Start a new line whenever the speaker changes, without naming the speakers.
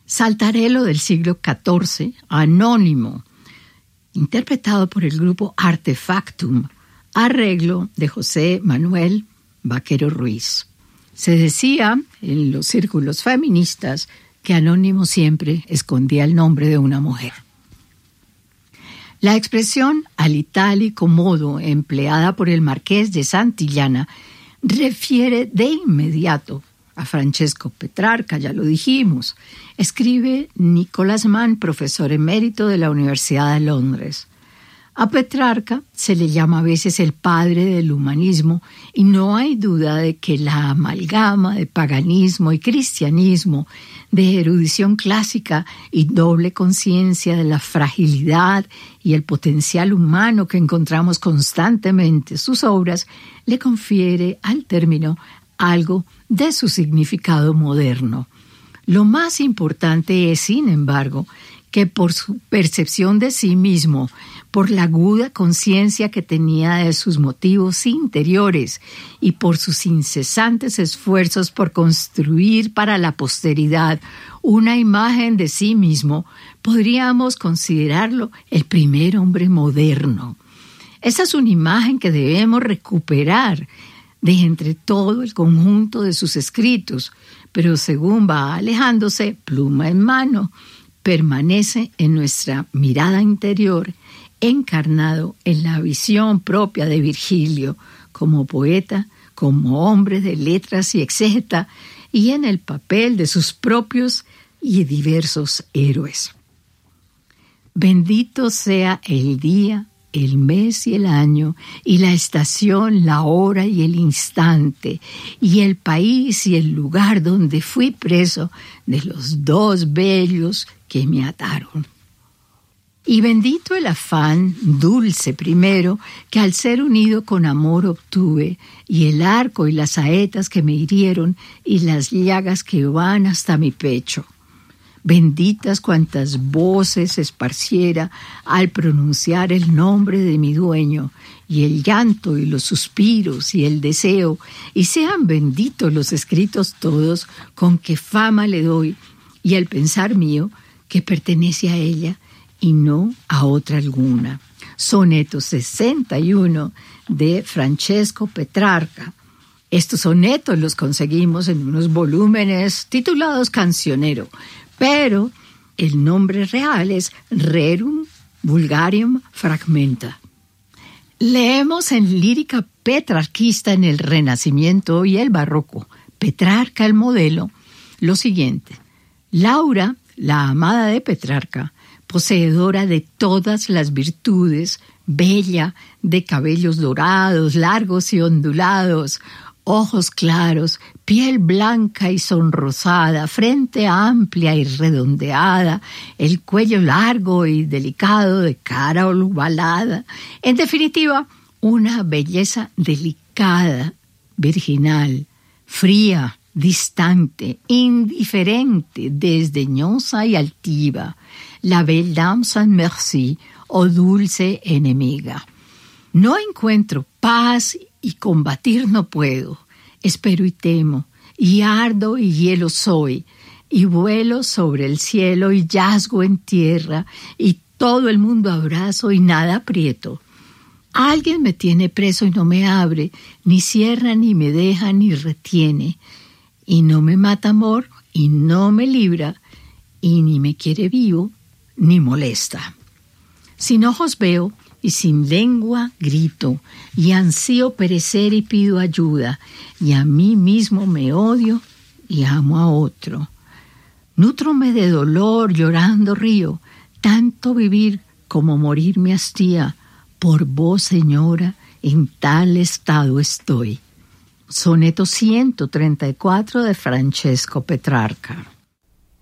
Saltarello del siglo XIV, anónimo, interpretado por el grupo Artefactum, arreglo de José Manuel Vaquero Ruiz. Se decía en los círculos feministas que Anónimo siempre escondía el nombre de una mujer. La expresión al itálico modo empleada por el marqués de Santillana refiere de inmediato a Francesco Petrarca, ya lo dijimos. Escribe Nicholas Mann, profesor emérito de la Universidad de Londres. A Petrarca se le llama a veces el padre del humanismo y no hay duda de que la amalgama de paganismo y cristianismo, de erudición clásica y doble conciencia de la fragilidad y el potencial humano que encontramos constantemente en sus obras, le confiere al término algo de su significado moderno. Lo más importante es, sin embargo, que por su percepción de sí mismo, por la aguda conciencia que tenía de sus motivos interiores y por sus incesantes esfuerzos por construir para la posteridad una imagen de sí mismo, podríamos considerarlo el primer hombre moderno. Esa es una imagen que debemos recuperar de entre todo el conjunto de sus escritos, pero según va alejándose, pluma en mano, permanece en nuestra mirada interior, encarnado en la visión propia de Virgilio, como poeta, como hombre de letras y exégeta, y en el papel de sus propios y diversos héroes. Bendito sea el día, el mes y el año, y la estación, la hora y el instante, y el país y el lugar donde fui preso de los dos bellos que me ataron. Y bendito el afán, dulce primero, que al ser unido con amor obtuve, y el arco y las saetas que me hirieron, y las llagas que van hasta mi pecho. Benditas cuantas voces esparciera al pronunciar el nombre de mi dueño, y el llanto y los suspiros y el deseo, y sean benditos los escritos todos con que fama le doy, y el pensar mío que pertenece a ella y no a otra alguna. Soneto 61 de Francesco Petrarca. Estos sonetos los conseguimos en unos volúmenes titulados Cancionero, pero el nombre real es Rerum Vulgarium Fragmenta. Leemos en lírica petrarquista en el Renacimiento y el Barroco, Petrarca el modelo, lo siguiente. Laura, la amada de Petrarca, poseedora de todas las virtudes, bella, de cabellos dorados, largos y ondulados, ojos claros, piel blanca y sonrosada, frente amplia y redondeada, el cuello largo y delicado de cara ovalada. En definitiva, una belleza delicada, virginal, fría, distante, indiferente, desdeñosa y altiva, la belle dame sans merci o dulce enemiga. No encuentro paz y combatir no puedo, espero y temo, y ardo y hielo soy, y vuelo sobre el cielo y yazgo en tierra, y todo el mundo abrazo y nada aprieto. Alguien me tiene preso y no me abre, ni cierra, ni me deja, ni retiene, y no me mata amor, y no me libra, y ni me quiere vivo, ni molesta. Sin ojos veo, y sin lengua grito, y ansío perecer y pido ayuda, y a mí mismo me odio y amo a otro. Nútrome de dolor, llorando río, tanto vivir como morir me hastía, por vos, señora, en tal estado estoy. Soneto 134 de Francesco Petrarca.